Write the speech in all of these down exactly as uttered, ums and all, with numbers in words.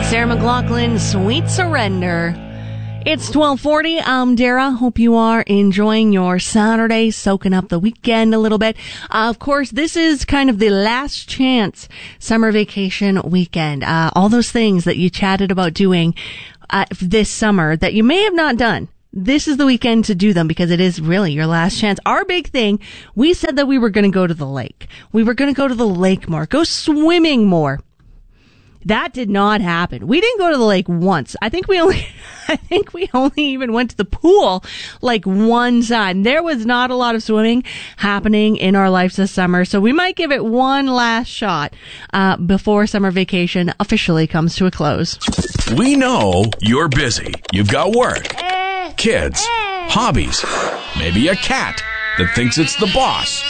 Sarah McLachlan, Sweet Surrender. It's twelve forty. I'm Dara. Hope you are enjoying your Saturday, soaking up the weekend a little bit. Uh, of course, this is kind of the last chance summer vacation weekend. Uh, all those things that you chatted about doing uh, this summer that you may have not done. This is the weekend to do them because it is really your last chance. Our big thing, we said that we were going to go to the lake. We were going to go to the lake more, go swimming more. That did not happen. We didn't go to the lake once. I think we only, I think we only even went to the pool like one time. There was not a lot of swimming happening in our lives this summer. So we might give it one last shot, uh, before summer vacation officially comes to a close. We know you're busy. You've got work, kids, hobbies, maybe a cat that thinks it's the boss.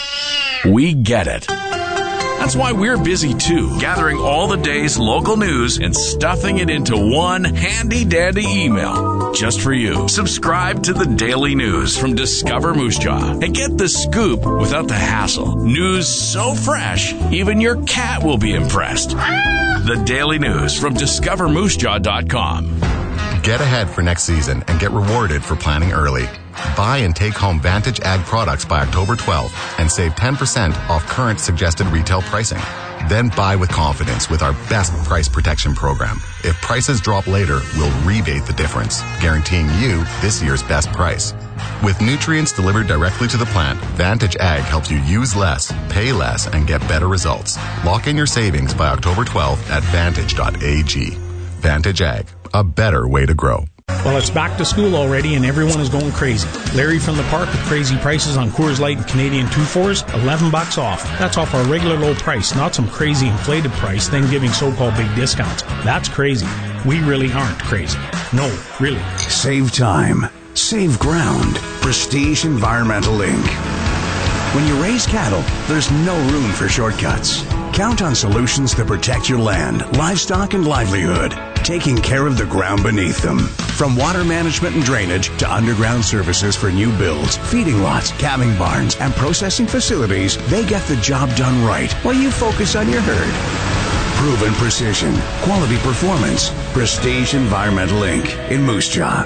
We get it. That's why we're busy too, gathering all the day's local news and stuffing it into one handy-dandy email just for you. Subscribe to the Daily News from Discover Moose Jaw and get the scoop without the hassle. News so fresh, even your cat will be impressed. The Daily News from discover moose jaw dot com. Get ahead for next season and get rewarded for planning early. Buy and take home Vantage Ag products by October twelfth and save ten percent off current suggested retail pricing. Then buy with confidence with our best price protection program. If prices drop later, we'll rebate the difference, guaranteeing you this year's best price. With nutrients delivered directly to the plant, Vantage Ag helps you use less, pay less, and get better results. Lock in your savings by October twelfth at vantage dot a g. Vantage Ag, a better way to grow. Well, it's back to school already, and everyone is going crazy. Larry from the park with crazy prices on Coors Light and Canadian two fours, eleven bucks off. That's off our regular low price, not some crazy inflated price, then giving so-called big discounts. That's crazy. We really aren't crazy. No, really. Save time. Save ground. Prestige Environmental Incorporated. When you raise cattle, there's no room for shortcuts. Count on solutions that protect your land, livestock, and livelihood, taking care of the ground beneath them. From water management and drainage to underground services for new builds, feeding lots, calving barns, and processing facilities, they get the job done right while you focus on your herd. Proven precision, quality performance. Prestige Environmental Incorporated in Moose Jaw.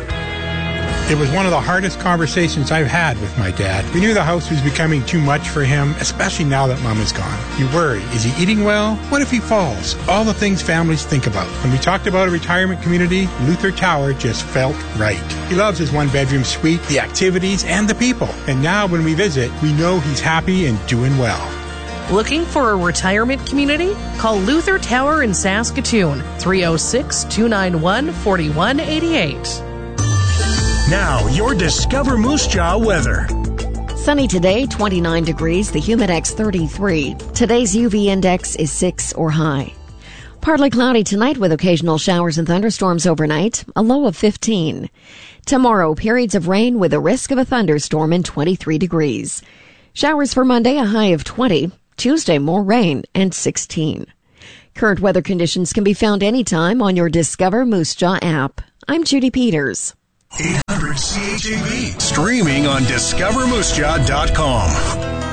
It was one of the hardest conversations I've had with my dad. We knew the house was becoming too much for him, especially now that Mom is gone. You worry, is he eating well? What if he falls? All the things families think about. When we talked about a retirement community, Luther Tower just felt right. He loves his one-bedroom suite, the activities, and the people. And now when we visit, we know he's happy and doing well. Looking for a retirement community? Call Luther Tower in Saskatoon, three oh six, two nine one, four one eight eight. Now, your Discover Moose Jaw weather. Sunny today, twenty-nine degrees, the Humidex thirty-three. Today's U V index is six or high. Partly cloudy tonight with occasional showers and thunderstorms overnight, a low of fifteen. Tomorrow, periods of rain with a risk of a thunderstorm and twenty-three degrees. Showers for Monday, a high of twenty. Tuesday, more rain and sixteen. Current weather conditions can be found anytime on your Discover Moose Jaw app. I'm Judy Peters. eight hundred C H A B. Streaming on discover moose jaw dot com.